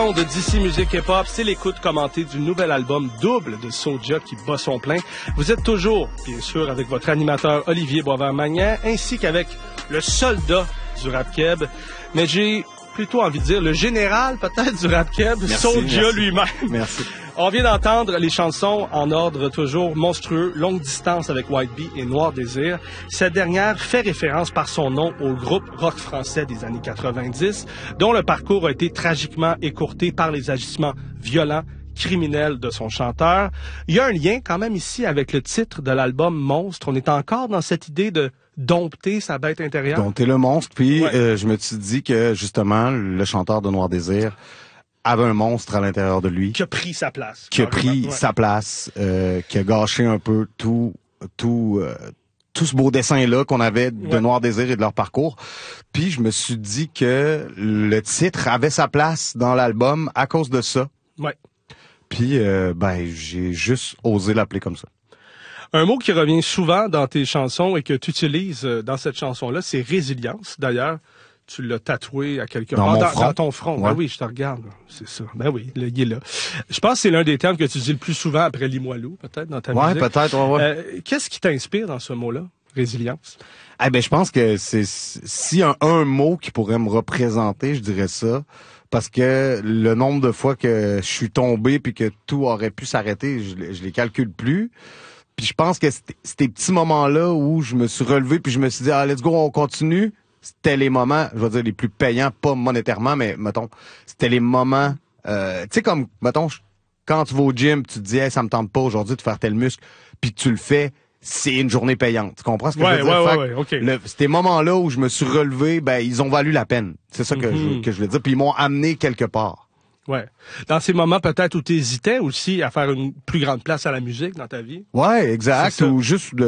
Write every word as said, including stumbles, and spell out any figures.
De D C Musique Hip Hop, c'est l'écoute commentée du nouvel album Double de Soulja qui bat son plein. Vous êtes toujours, bien sûr, avec votre animateur Olivier Boisvert-Magnan, ainsi qu'avec le soldat du rap keb, mais j'ai plutôt envie de dire le général peut-être du rap keb, Soulja lui-même. Merci. On vient d'entendre les chansons en ordre toujours monstrueux, Longue Distance avec White Bee et Noir Désir. Cette dernière fait référence par son nom au groupe rock français des années quatre-vingt-dix, dont le parcours a été tragiquement écourté par les agissements violents, criminels de son chanteur. Il y a un lien quand même ici avec le titre de l'album Monstre. On est encore dans cette idée de dompter sa bête intérieure. Dompter le monstre, puis ouais. euh, je me suis dit que justement, le chanteur de Noir Désir avait un monstre à l'intérieur de lui. Qui a pris sa place. Qui a pris ouais. sa place, euh, qui a gâché un peu tout, tout, euh, tout ce beau dessin-là qu'on avait de ouais. Noir Désir et de leur parcours. Puis je me suis dit que le titre avait sa place dans l'album à cause de ça. Ouais. Puis euh, ben j'ai juste osé l'appeler comme ça. Un mot qui revient souvent dans tes chansons et que tu utilises dans cette chanson-là, c'est résilience. D'ailleurs, tu l'as tatoué à quelque dans part mon dans, front. dans ton front. Ouais. Ben oui, je te regarde. C'est ça. Ben oui, le, il est là. Je pense que c'est l'un des termes que tu dis le plus souvent après Limoilou, peut-être, dans ta ouais, musique. Ouais, peut-être, ouais, ouais. Euh, qu'est-ce qui t'inspire dans ce mot-là, résilience? Eh ben, je pense que c'est s'il y a un, un mot qui pourrait me représenter, je dirais ça. Parce que le nombre de fois que je suis tombé puis que tout aurait pu s'arrêter, je, je les calcule plus. Puis je pense que ces petits moments-là où je me suis relevé puis je me suis dit, ah, let's go, on continue. C'était les moments, je vais dire, les plus payants, pas monétairement, mais, mettons, c'était les moments, euh, tu sais, comme, mettons, quand tu vas au gym, tu te dis, hey, ça me tente pas aujourd'hui de faire tel muscle, puis tu le fais, c'est une journée payante. Tu comprends ce que ouais, je veux dire? Ouais, fait ouais, ouais, okay. le, ces moments-là où je me suis relevé, ben, ils ont valu la peine. C'est ça que, mm-hmm. je, que je veux dire. Puis ils m'ont amené quelque part. Ouais. Dans ces moments peut-être où tu hésitais aussi à faire une plus grande place à la musique dans ta vie. Ouais, exact. Ou juste de